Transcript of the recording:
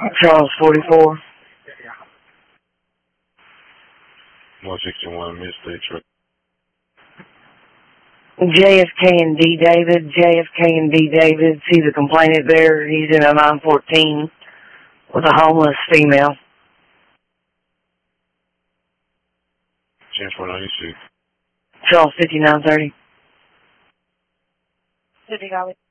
Charles 44. 161 Mid-State Truck. JFK and D. David. JFK and D. David. See the complainant there. He's in a 914 with a homeless female. Transport 96. Charles 5930. City College.